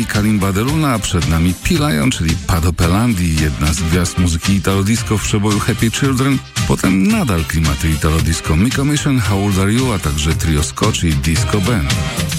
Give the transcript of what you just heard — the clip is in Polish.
Kalimba de Luna, a przed nami P-Lion, czyli Pado Pelandi, jedna z gwiazd muzyki italo-disco w przeboju Happy Children. Potem nadal klimaty italo-disco, Mi Commission, How Old Are You, a także trio Scotch i Disco Band.